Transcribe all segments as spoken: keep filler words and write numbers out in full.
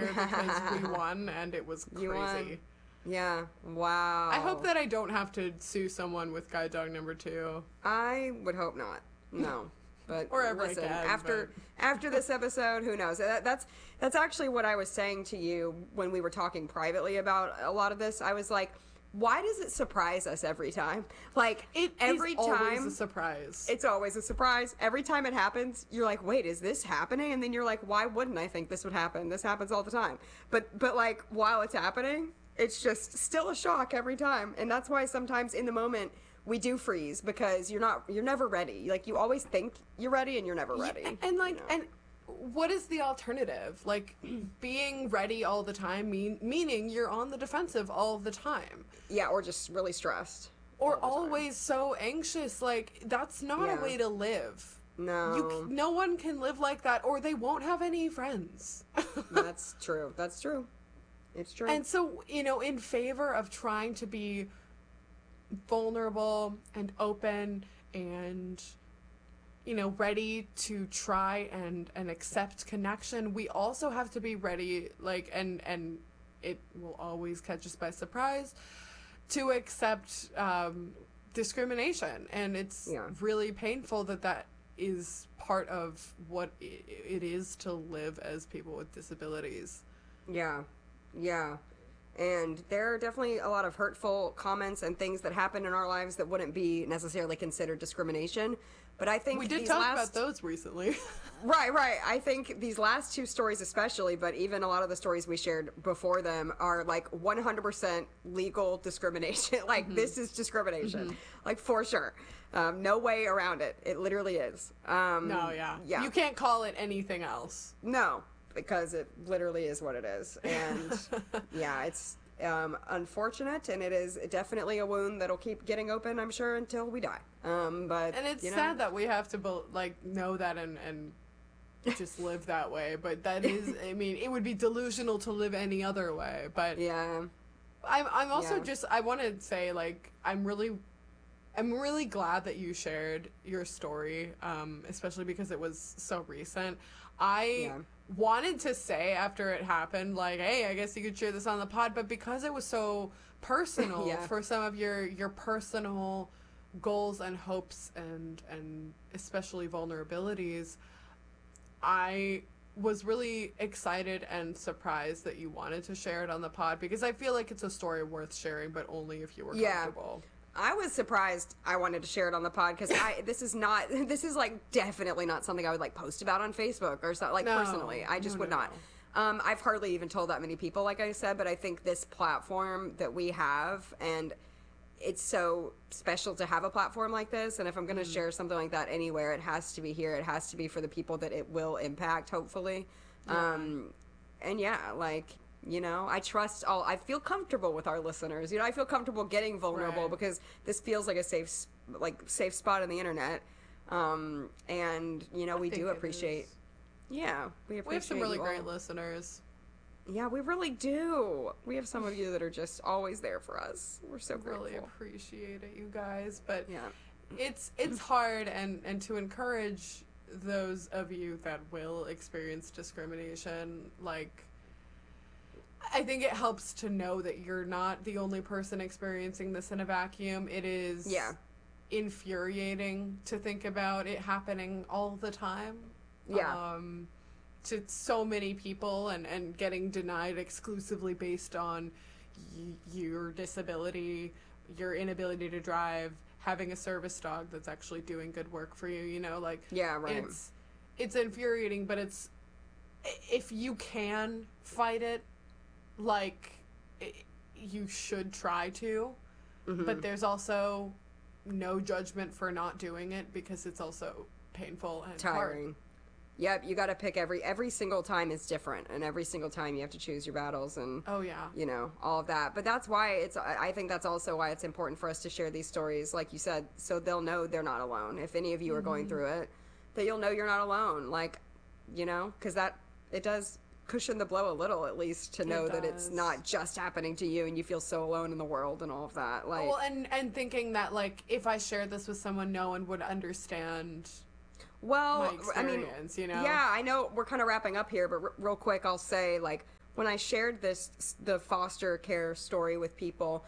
here because we won and it was You won. crazy. Yeah. Wow. I hope that I don't have to sue someone with guide dog number two. I would hope not. No. But Or ever listen, again, after but... after this episode, who knows? That, that's that's actually what I was saying to you when we were talking privately about a lot of this. I was like, why does it surprise us every time? Like it every is time, always a surprise. It's always a surprise. Every time it happens, you're like, wait, is this happening? And then you're like, why wouldn't I think this would happen? This happens all the time. But but like while it's happening, it's just still a shock every time. And that's why sometimes in the moment we do freeze, because you're not you're never ready. Like you always think you're ready and you're never ready. Yeah, and like you know? and what is the alternative? Like being ready all the time mean meaning you're on the defensive all the time. Yeah, or just really stressed. Or always so anxious. Like that's not Yeah. a way to live. No. You c- no one can live like that or they won't have any friends. That's true. That's true. It's true. And so, you know, in favor of trying to be vulnerable and open and, you know, ready to try and, and accept connection, we also have to be ready, like, and, and it will always catch us by surprise, to accept um, discrimination. And it's Yeah. really painful that that is part of what it is to live as people with disabilities. Yeah. Yeah. And there are definitely a lot of hurtful comments and things that happen in our lives that wouldn't be necessarily considered discrimination. But I think we did these talk last... about those recently. Right, right. I think these last two stories especially, but even a lot of the stories we shared before them are like one hundred percent legal discrimination. Like, mm-hmm. This is discrimination. Mm-hmm. Like, for sure. Um, no way around it. It literally is. Um, no, yeah. Yeah. You can't call it anything else. No, because it literally is what it is. And, yeah, it's um, unfortunate, and it is definitely a wound that'll keep getting open, I'm sure, until we die. Um, but And it's you know, sad that we have to, be- like, know that and... and just live that way, but that is, I mean, it would be delusional to live any other way, but yeah, I'm, I'm also yeah. just, I want to say, like, I'm really, I'm really glad that you shared your story, um, especially because it was so recent. I yeah. wanted to say after it happened, like, hey, I guess you could share this on the pod, but because it was so personal yeah. for some of your, your personal goals and hopes and, and especially vulnerabilities, I was really excited and surprised that you wanted to share it on the pod, because I feel like it's a story worth sharing, but only if you were yeah. comfortable. I was surprised I wanted to share it on the pod, because I this is not this is like definitely not something I would like post about on Facebook or something, like, no. personally. I just no, would no, not. No. Um, I've hardly even told that many people, like I said, but I think this platform that we have, and it's so special to have a platform like this, and if I'm going to mm. share something like that anywhere, it has to be here. It has to be for the people that it will impact, hopefully. Yeah. Um, and yeah, like, you know, I trust all, I feel comfortable with our listeners. You know, I feel comfortable getting vulnerable, right. because this feels like a safe, like, safe spot on the internet. Um, and, you know, I we do appreciate, is. yeah, we appreciate We have some really you great all. listeners. Yeah, we really do. We have some of you that are just always there for us. We're so grateful. Really appreciate it, you guys. But yeah. it's it's hard, and, and to encourage those of you that will experience discrimination, like, I think it helps to know that you're not the only person experiencing this in a vacuum. It is yeah. infuriating to think about it happening all the time. Yeah. Um, to so many people, and, and getting denied exclusively based on y- your disability, your inability to drive, having a service dog that's actually doing good work for you, you know, like, yeah, right. it's, it's infuriating, but it's, if you can fight it, like, it, you should try to, mm-hmm. but there's also no judgment for not doing it, because it's also painful and tiring. hard. Yep, you got to pick every every single time is different, and every single time you have to choose your battles, and oh yeah, you know, all of that. But that's why it's. I think that's also why it's important for us to share these stories, like you said, so they'll know they're not alone. If any of you mm-hmm. are going through it, that you'll know you're not alone. Like, you know, because that it does cushion the blow a little, at least, to know it that it's not just happening to you, and you feel so alone in the world and all of that. Like, well, and and thinking that, like, if I shared this with someone, no one would understand. Well, my I mean, you know? yeah, I know we're kind of wrapping up here, but r- real quick, I'll say, like, when I shared this, the foster care story with people,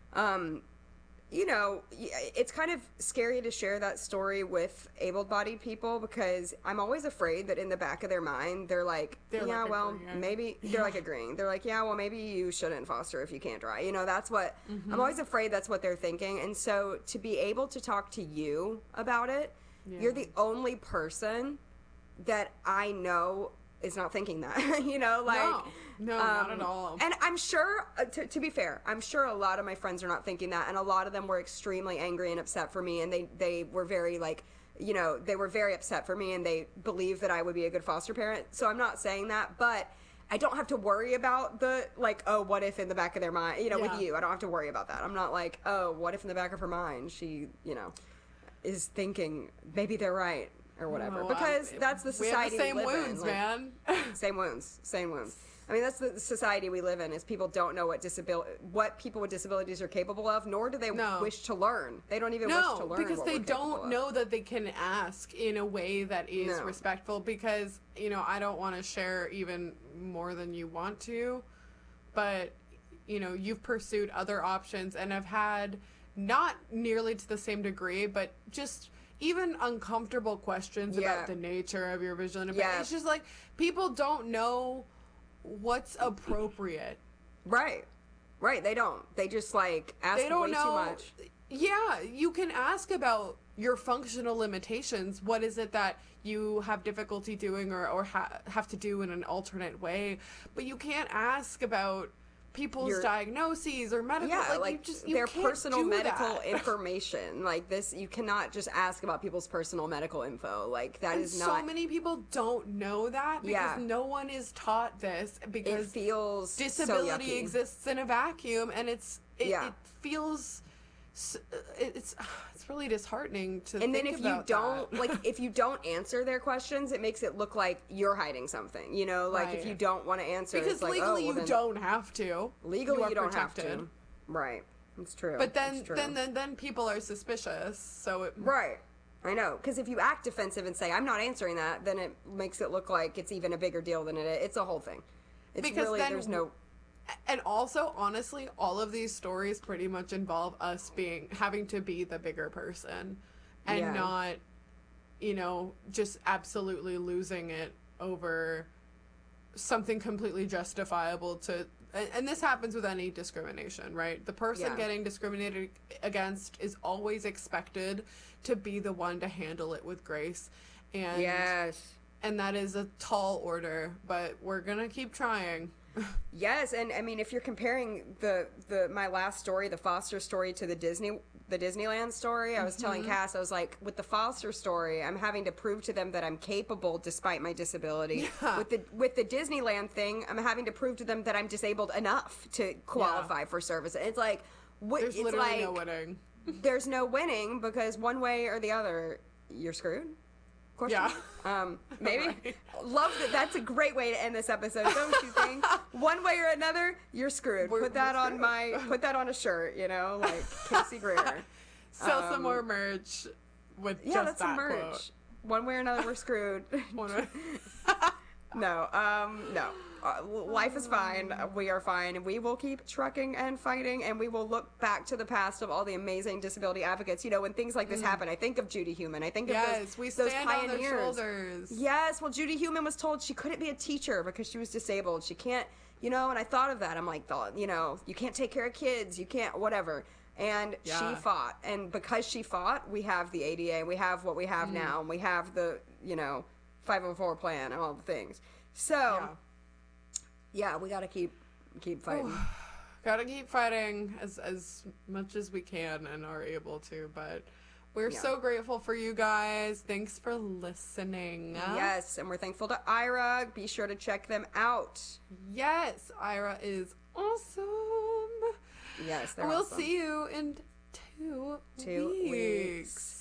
um, you know, it's kind of scary to share that story with able-bodied people because I'm always afraid that in the back of their mind, they're like, They're yeah, like well, agreeing. maybe, they're Yeah. like agreeing. They're like, yeah, well, maybe you shouldn't foster if you can't drive. You know, that's what, Mm-hmm. I'm always afraid that's what they're thinking. And so to be able to talk to you about it, Yeah. you're the only person that I know is not thinking that, you know, like, No, no, not um, at all. And I'm sure, uh, to, to be fair, I'm sure a lot of my friends are not thinking that, and a lot of them were extremely angry and upset for me, and they, they were very, like, you know, they were very upset for me, and they believed that I would be a good foster parent, so I'm not saying that, but I don't have to worry about the, like, oh, what if in the back of their mind, you know, Yeah. with you, I don't have to worry about that. I'm not like, oh, what if in the back of her mind she, you know, is thinking maybe they're right. Or whatever, Oh, because um, that's the we have society the same we live wounds, in. Like, man. same wounds, same wounds. I mean, that's the society we live in. Is people don't know what disabil- what people with disabilities are capable of, nor do they No. wish to learn. They don't even wish to No, learn because what they we're capable don't of. know that they can ask in a way that is No. respectful. Because, you know, I don't want to share even more than you want to, but, you know, you've pursued other options and have had not nearly to the same degree, but just even uncomfortable questions Yeah. about the nature of your vision. Yeah. It's just like people don't know what's appropriate. Right, right. They don't. They just like ask They don't way know. too much. Yeah, you can ask about your functional limitations. What is it that you have difficulty doing or, or ha- have to do in an alternate way? But you can't ask about people's Your- diagnoses or medical. Yeah, like, like, you just you their can't personal do medical that. information. Like this, you cannot just ask about people's personal medical info. Like that And is so not. many people don't know that because Yeah. no one is taught this It because feels disability so yucky. exists in a vacuum and it's it, Yeah. it feels s- it- it's it's really disheartening to And then think if you about don't that. like if you don't answer their questions, it makes it look like you're hiding something. You know, like if Right. you don't want to answer, because it's like, legally oh, well, you then don't have to. legally are you, don't protected. have to. Right. It's true. But then, It's true. then, then, then people are suspicious. So it, Right. I know, because if you act defensive and say I'm not answering that, then it makes it look like it's even a bigger deal than it is. It's a whole thing. It's Because really then- there's no. and also, honestly, all of these stories pretty much involve us being having to be the bigger person, and Yeah. not, you know, just absolutely losing it over something completely justifiable to. And, and this happens with any discrimination, right? The person Yeah. getting discriminated against is always expected to be the one to handle it with grace, and Yes. and that is a tall order, but we're gonna keep trying. Yes, and I mean, if you're comparing the the my last story, the Foster story, to the Disney the Disneyland story, I was telling Cass, I was like, with the Foster story, I'm having to prove to them that I'm capable despite my disability. Yeah. With the with the Disneyland thing, I'm having to prove to them that I'm disabled enough to qualify for service. It's like, what? There's it's literally like no winning. there's no winning because one way or the other, you're screwed. Question? Yeah. Um, maybe. Right. Love that. That's a great way to end this episode, don't you think? One way or another, you're screwed. We're- put that we're on screwed. my. Put that on a shirt. You know, like Casey Greer. Sell Um, some more merch with Yeah, just that's that some merch. quote. One way or another, we're screwed. One way- no. Um. No. Uh, life is fine. We are fine, and we will keep trucking and fighting, and we will look back to the past of all the amazing disability advocates. You know, when things like this happen, I think of Judy Human. I think of Mm. yes, those, we those stand on their pioneers. shoulders. Yes, well, Judy Human was told she couldn't be a teacher because she was disabled. She can't, you know, and I thought of that. I'm like, "Th- you know, you can't take care of kids. You can't, whatever. And Yeah. she fought. And because she fought, we have the A D A, we have what we have Mm. now, and we have the, you know, five oh four plan and all the things. So, Yeah. yeah, we got to keep keep fighting. Gotta keep fighting as as much as we can and are able to, but we're Yeah. so grateful for you guys. Thanks for listening. Yes, and we're thankful to Ira. Be sure to check them out. Yes, Ira is awesome. Yes, they're We'll awesome. see you in two, Two weeks. weeks.